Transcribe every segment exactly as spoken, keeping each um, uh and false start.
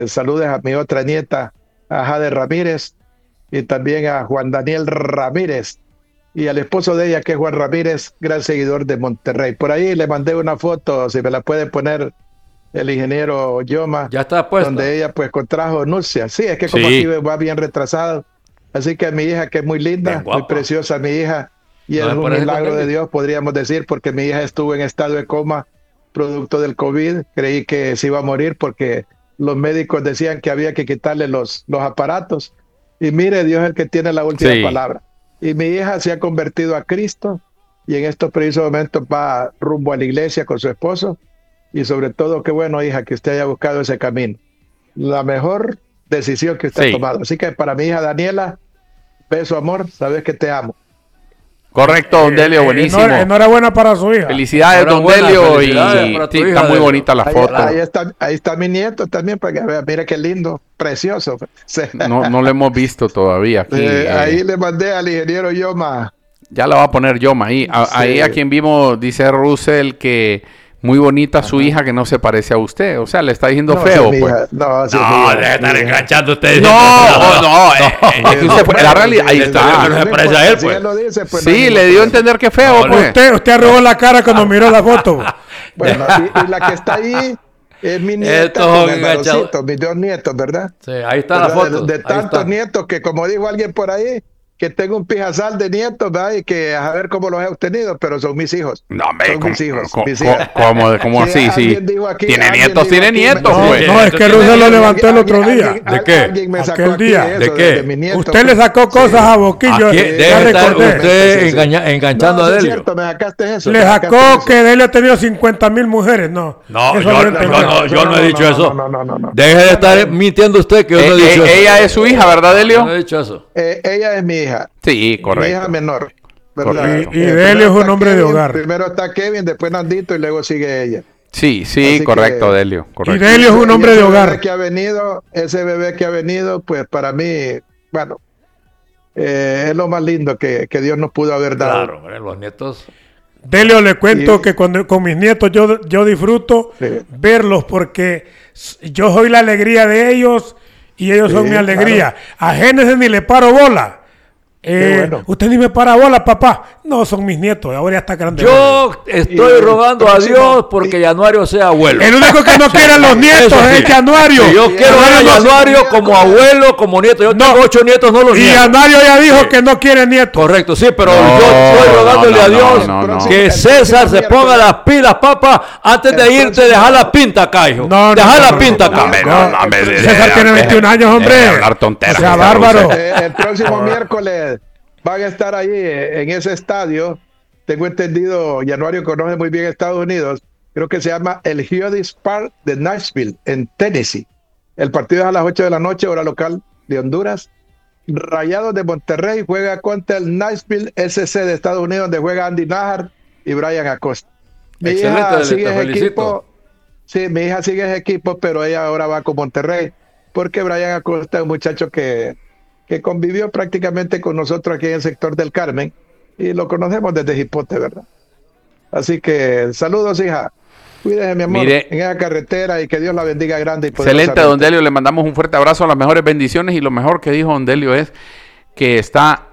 saludes a mi otra nieta, a Jade Ramírez, y también a Juan Daniel Ramírez, y al esposo de ella, que es Juan Ramírez, gran seguidor de Monterrey. Por ahí le mandé una foto, si me la puede poner el ingeniero Yoma, ya está puesta, donde ella pues contrajo nupcias. Sí, es que como sí. aquí va bien retrasado. Así que mi hija, que es muy linda, muy preciosa mi hija, y no es un milagro de Dios, podríamos decir, porque mi hija estuvo en estado de coma producto del COVID. Creí que se iba a morir porque los médicos decían que había que quitarle los, los aparatos. Y mire, Dios es el que tiene la última sí. palabra. Y mi hija se ha convertido a Cristo y en estos precisos momentos va rumbo a la iglesia con su esposo. Y sobre todo, qué bueno, hija, que usted haya buscado ese camino. La mejor decisión que usted sí. ha tomado. Así que para mi hija Daniela, beso, amor, sabes que te amo. Correcto, don Delio, buenísimo. Eh, enhorabuena para su hija. Felicidades, don Delio, y sí, está muy bonita la ahí, foto. Ahí está, ahí está mi nieto también, para que vea, mire qué lindo, precioso. No, no lo hemos visto todavía aquí. Eh, eh. Ahí le mandé al ingeniero Yoma. Ya la va a poner Yoma ahí. A, sí. Ahí a quien vimos, dice Russell, que muy bonita Ajá. su hija, que no se parece a usted. O sea, le está diciendo no, feo, sí, pues. Hija. No, sí, no, deje estar enganchando usted. No, no, no. Eh, es que usted fue, la realidad, ahí está. No se parece a él, pues. Si él lo dice, pues sí, no le dio a entender que feo, no, pues. Usted, usted arrugó la cara cuando miró la foto. Bueno, y, y la que está ahí es mi nieta, con varoncito, mis dos nietos, ¿verdad? Sí, ahí está ¿verdad? la foto. De, de tantos nietos que, como dijo alguien por ahí, que tengo un pijazal de nietos, ¿verdad? Y que a ver cómo los he obtenido, pero son mis hijos. No, me, son ¿cómo, mis hijos. ¿cómo, mis hijos. ¿cómo, cómo así? Sí. Aquí, tiene nietos, tiene aquí, nietos, güey. No, no, es que Russell lo levantó el otro día. Alguien, ¿De qué? Alguien me sacó Aquel día. ¿De, ¿De qué? De, de mi nieto, usted le sacó cosas sí. a Boquillo. Aquí, debe estar usted engaña, enganchando no, a Delio. Es cierto, me sacaste eso. Le sacó que Delio ha tenido cincuenta mil mujeres. No, no, yo, yo, no, yo no he dicho eso. No, no, no, no. Deje de estar mintiendo usted, que yo no he dicho eso. Ella es su hija, ¿verdad, Delio? No he dicho eso. Ella es mi hija. Sí, correcto. Mi hija menor. Correcto. Y, y eh, Delio es un hombre Kevin, de hogar. Primero está Kevin, después Nandito y luego sigue ella. Sí, sí, Así correcto, que, Delio. Correcto. Y Delio es un hombre de hogar. Que ha venido, ese bebé que ha venido, pues para mí, bueno, eh, es lo más lindo que, que Dios nos pudo haber dado. Claro, los nietos. Delio, le cuento y, que cuando, con mis nietos yo, yo disfruto sí. verlos porque yo soy la alegría de ellos y ellos sí, son mi alegría. Claro. A Génesis ni le paro bola. Eh, bueno. Usted ni me para bola, papá. No, son mis nietos, ahora ya está grande. Yo estoy y, rogando a Dios porque y, Januario sea abuelo. El único que no sí, quieren los nietos es sí. Januario. Sí, yo y quiero a Januario no, como abuelo, como nieto. Yo no, tengo ocho nietos, no los Y nietos. Januario ya dijo sí. que no quiere nietos. Correcto, sí, pero no, yo estoy rogándole no, a Dios no, no, que César se ponga las pilas, papá, antes de irte, dejar la pinta acá, hijo. No, dejar la pinta acá. César tiene veintiún años, hombre. Hablar tonteras. O sea, bárbaro. El próximo miércoles van a estar ahí en ese estadio. Tengo entendido, Januario conoce muy bien Estados Unidos. Creo que se llama el Geodis Park de Nashville, en Tennessee. El partido es a las ocho de la noche, hora local de Honduras. Rayados de Monterrey juega contra el Nashville S C de Estados Unidos, donde juega Andy Najar y Brian Acosta. Mi Excelente, hija sigue ese equipo. Sí, mi hija sigue ese equipo, pero ella ahora va con Monterrey, porque Brian Acosta es un muchacho que que convivió prácticamente con nosotros aquí en el sector del Carmen y lo conocemos desde Jipote, ¿verdad? Así que saludos, hija. Cuídese, mi amor, Mire, en esa carretera y que Dios la bendiga grande. Y excelente, don Delio. Le mandamos un fuerte abrazo, las mejores bendiciones, y lo mejor que dijo don Delio es que está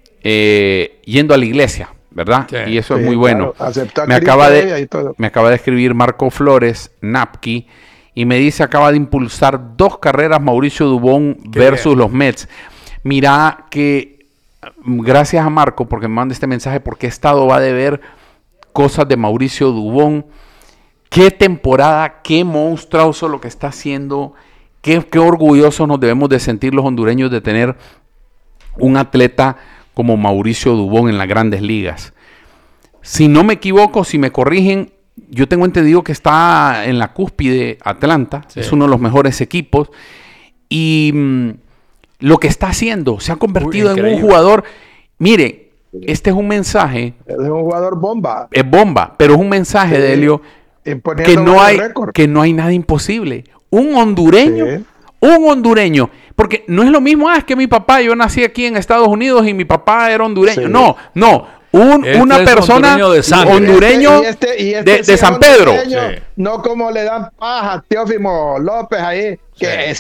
eh, yendo a la iglesia, ¿verdad? Sí, y eso sí, es muy bueno. Claro, me, acaba de, me acaba de escribir Marco Flores, Napki, y me dice, acaba de impulsar dos carreras Mauricio Dubón Qué versus bien. los Mets. Mira que, gracias a Marco, porque me manda este mensaje, porque he estado va de ver cosas de Mauricio Dubón. Qué temporada, qué monstruoso lo que está haciendo. Qué, qué orgullosos nos debemos de sentir los hondureños de tener un atleta como Mauricio Dubón en las grandes ligas. Si no me equivoco, si me corrigen, yo tengo entendido que está en la cúspide Atlanta. Sí. Es uno de los mejores equipos. Y mmm, lo que está haciendo, se ha convertido Uy, en un jugador. Mire, este es un mensaje. Es un jugador bomba. Es bomba, pero es un mensaje, sí. Delio, que no, hay, que no hay nada imposible. Un hondureño, sí. un hondureño, porque no es lo mismo, ah, es que mi papá, yo nací aquí en Estados Unidos y mi papá era hondureño. Sí. No, no. Un, este una persona hondureño, de, hondureño y este, y este, y este de, de San Pedro. Sí. No como le dan paja a Teófimo López ahí, que sí.